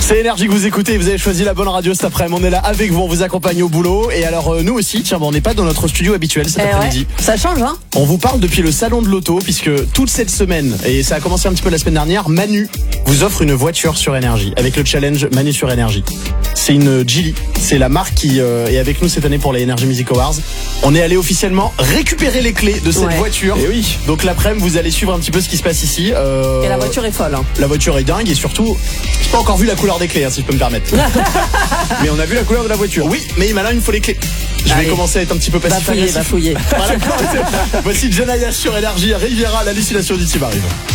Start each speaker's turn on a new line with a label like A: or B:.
A: C'est Énergie que vous écoutez, vous avez choisi la bonne radio cet après-midi, on est là avec vous, on vous accompagne au boulot. Et alors nous aussi, tiens, on n'est pas dans notre studio habituel cet après-midi.
B: Ouais, ça change, hein.
A: On vous parle depuis le salon de l'auto, puisque toute cette semaine, et ça a commencé un petit peu la semaine dernière, Manu vous offre une voiture sur énergie, avec le challenge Manu sur énergie. C'est une Geely, c'est la marque qui est avec nous cette année pour les Energy Music Awards. On est allé officiellement récupérer les clés de cette voiture. Et oui. Donc l'après-midi, vous allez suivre un petit peu ce qui se passe ici.
B: Et la voiture est folle, hein.
A: La voiture est dingue et surtout, j'ai pas encore vu la couleur des clés, hein, si je peux me permettre.
C: Mais on a vu la couleur de la voiture.
A: Oui, mais maintenant il me faut les clés. Je vais commencer à être un petit peu passif.
B: Va fouiller.
A: Voilà. Voici Janaya sur énergie, Riviera, l'hallucination du team arrive.